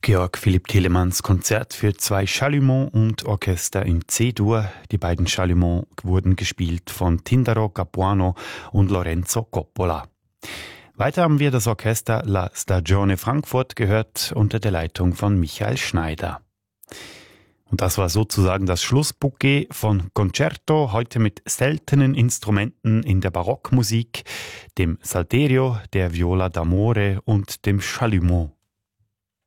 Georg Philipp Telemanns Konzert für 2 Chalumeau und Orchester in C-Dur. Die beiden Chalumeau wurden gespielt von Tindaro Capuano und Lorenzo Coppola. Weiter haben wir das Orchester La Stagione Frankfurt gehört unter der Leitung von Michael Schneider. Und das war sozusagen das Schlussbouquet von Concerto, heute mit seltenen Instrumenten in der Barockmusik, dem Salterio, der Viola d'Amore und dem Chalumeau.